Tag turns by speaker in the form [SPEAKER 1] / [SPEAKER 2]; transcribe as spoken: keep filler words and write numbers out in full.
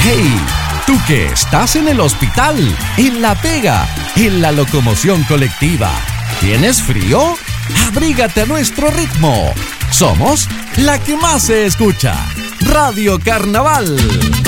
[SPEAKER 1] Hey, tú que estás en el hospital, en la pega, en la locomoción colectiva, ¿tienes frío? Abrígate a nuestro ritmo. Somos la que más se escucha, Radio Carnaval.